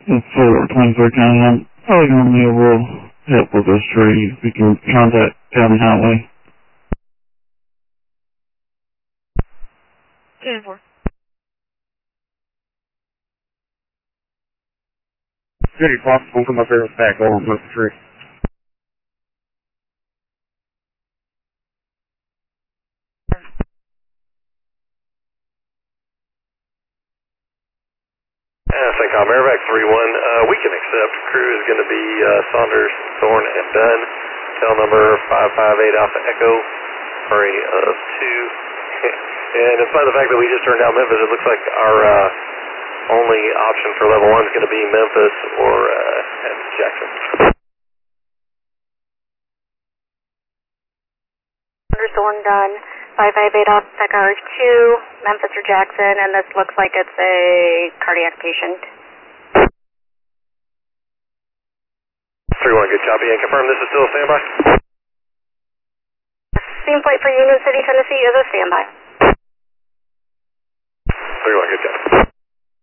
It's 424 County. I'm probably going to be able to help with this tree. We can contact County Highway. 2-4. City possible come up here with back over with the tree. SACOM Airvac 3-1, we can accept. Crew is going to be Saunders, Thorne, and Dunn. Tail number 558 Alpha Echo, hurry of 2. And in spite of the fact that we just turned down Memphis, it looks like our only option for level 1 is going to be Memphis or Jackson. Saunders, Thorne, Dunn. 558 Alpha Echo, 2, Memphis or Jackson, and this looks like it's a cardiac patient. 3-1, good copy, and confirm this is still a standby? Same flight for Union City, Tennessee is a standby. 3-1, good copy.